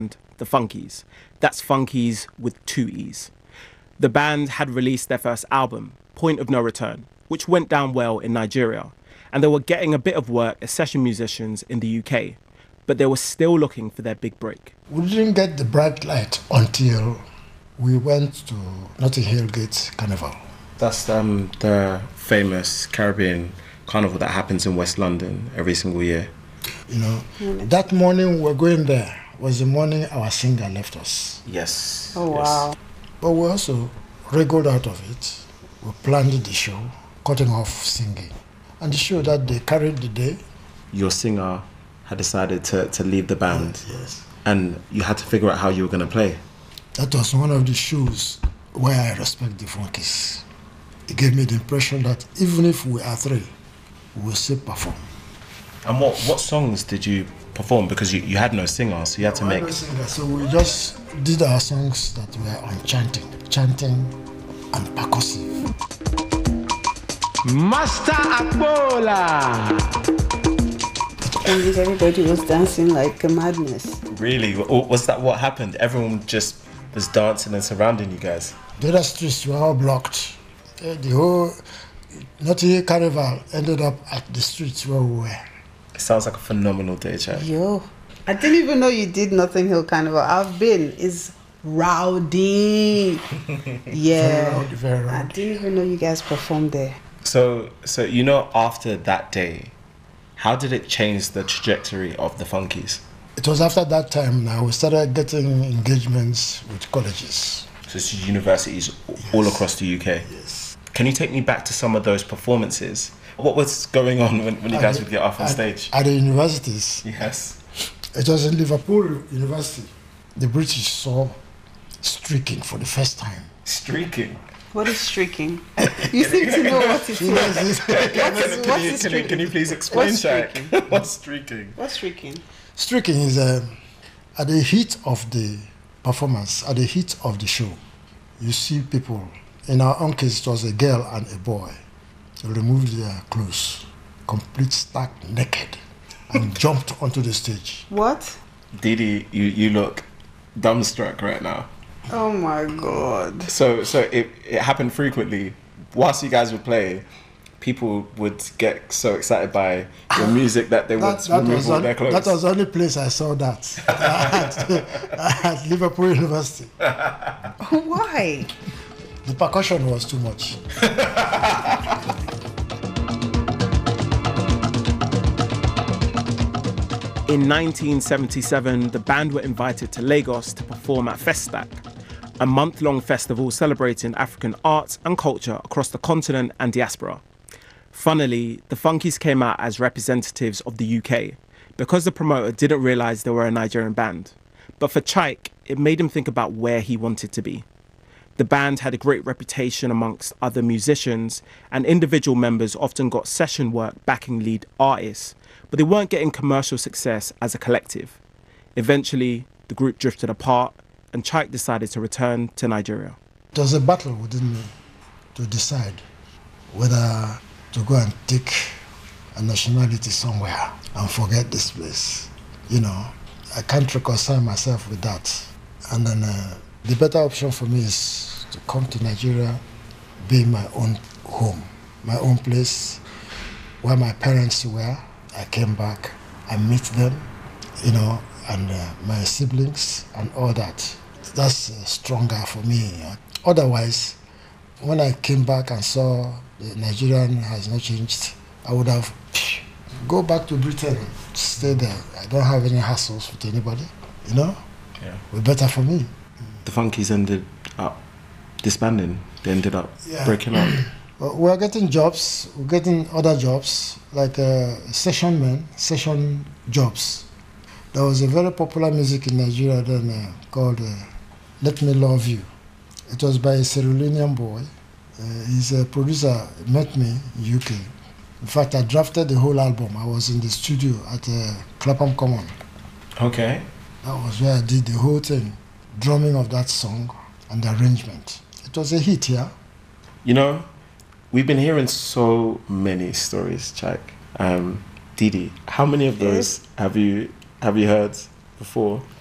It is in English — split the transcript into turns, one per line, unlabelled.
The Funkies. That's Funkies with two E's. The band had released their first album, Point of No Return, which went down well in Nigeria, and they were getting a bit of work as session musicians in the UK, but they were still looking for their big break.
We didn't get the bright light until we went to Notting Hill Gate Carnival.
That's the famous Caribbean carnival that happens in West London every single year.
You know, that morning we were going there was the morning our singer left us.
Yes.
Oh, wow.
But we also wriggled out of it. We planned the show, cutting off singing. And the show that they carried the day.
Your singer had decided to leave the band.
Yes.
And you had to figure out how you were going to play.
That was one of the shows where I respect the Funkies. It gave me the impression that even if we are three, we will still perform.
And what songs did you perform? Because you had no singer, so you had to make...
No singer, so we just did our songs that were on chanting and percussive.
Master Akbola!
And everybody was dancing like a madness.
Really? Was that what happened? Everyone just was dancing and surrounding you guys?
The other streets were all blocked. The whole Notting Hill Carnival ended up at the streets where we were.
It sounds like a phenomenal day, Chad.
Yo, I didn't even know you did Notting Hill Carnival. I've been. It's rowdy. Yeah.
Very rowdy.
I didn't even know you guys performed there.
So you know, after that day, how did it change the trajectory of the Funkies?
It was after that time now we started getting engagements with colleges.
So it's universities all across the UK?
Yes.
Can you take me back to some of those performances? What was going on when you guys would get off on stage?
At the universities.
Yes.
It was in Liverpool University. The British saw streaking for the first time.
Streaking?
What is streaking? You seem to know what it is. What is streaking?
Can you please explain,
What's
Shaq?
streaking?
What's streaking?
What's streaking?
Streaking is at the heat of the performance, at the heat of the show. You see people, in our own case it was a girl and a boy, they removed their clothes, complete stark naked, and jumped onto the stage.
What?
Didi, you look dumbstruck right now.
Oh my God.
So it happened frequently. Whilst you guys would play, people would get so excited by your music that they would remove all their clothes.
That was the only place I saw that. At Liverpool University.
Why?
The percussion was too much.
In 1977, the band were invited to Lagos to perform at Festac, a month-long festival celebrating African arts and culture across the continent and diaspora. Funnily, the Funkies came out as representatives of the UK because the promoter didn't realise they were a Nigerian band. But for Chaik, it made him think about where he wanted to be. The band had a great reputation amongst other musicians, and individual members often got session work backing lead artists, but they weren't getting commercial success as a collective. Eventually, the group drifted apart, and Chaik decided to return to Nigeria.
It was a battle within me to decide whether to go and take a nationality somewhere and forget this place. You know, I can't reconcile myself with that. And then the better option for me is to come to Nigeria, be my own home, my own place, where my parents were. I came back, I meet them, you know, and my siblings and all that. That's stronger for me. Otherwise, when I came back and saw the Nigerian has not changed, I would have go back to Britain, stay there. I don't have any hassles with anybody, you know?
Yeah.
We're better for me.
The Funkies ended up disbanding. They ended up breaking up.
Well, we're getting jobs, we're getting other jobs, like session jobs. There was a very popular music in Nigeria then called Let Me Love You. It was by a Sierra Leonean boy. He's a producer, met me in UK. In fact, I drafted the whole album. I was in the studio at Clapham Common.
Okay.
That was where I did the whole thing, drumming of that song and the arrangement. It was a hit, yeah?
You know, we've been hearing so many stories, Chaik. Didi, how many of those have you heard before?